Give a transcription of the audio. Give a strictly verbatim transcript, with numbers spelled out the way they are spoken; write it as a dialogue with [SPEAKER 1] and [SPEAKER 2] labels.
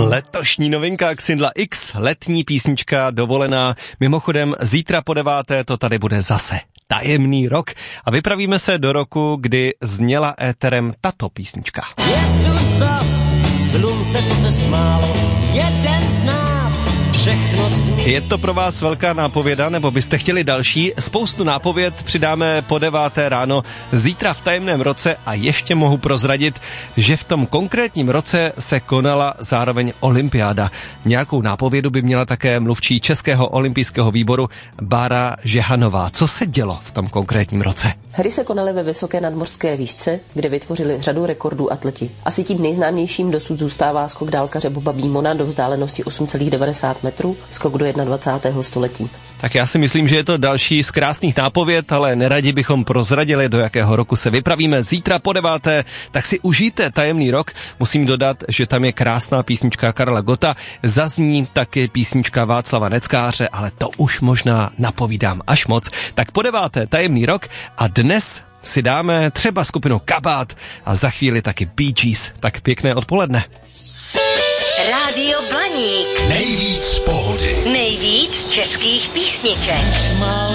[SPEAKER 1] Letošní novinka Xindla X, letní písnička Dovolená. Mimochodem, zítra po deváté to tady bude zase tajemný rok a vypravíme se do roku, kdy zněla éterem tato písnička.
[SPEAKER 2] Je tu zas, slunce, co se smálo, jeden z nás, všechno smí.
[SPEAKER 1] Je to pro vás velká nápověda, nebo byste chtěli další? Spoustu nápověd přidáme po deváté ráno zítra v tajemném roce a ještě mohu prozradit, že v tom konkrétním roce se konala zároveň olympiáda. Nějakou nápovědu by měla také mluvčí Českého olympijského výboru Bára Žehanová. Co se dělo v tom konkrétním roce?
[SPEAKER 3] Hry se konaly ve vysoké nadmořské výšce, kde vytvořili řadu rekordů atleti. Asi tím nejznámějším dosud zůstává skok dálkaře Boba Beamona do vzdálenosti osm celá devadesát metrů, skok do dvacátého prvního století.
[SPEAKER 1] Tak já si myslím, že je to další z krásných nápověd, ale neradi bychom prozradili, do jakého roku se vypravíme zítra po deváté, tak si užijte tajemný rok. Musím dodat, že tam je krásná písnička Karla Gotta, zazní taky písnička Václava Neckáře, ale to už možná napovídám až moc. Tak po deváté tajemný rok a dnes si dáme třeba skupinu Kabát a za chvíli taky Bee Gees. Tak pěkné odpoledne.
[SPEAKER 4] Rádio Blaník.
[SPEAKER 5] Nejvíc pohody.
[SPEAKER 4] Nejvíc českých písniček.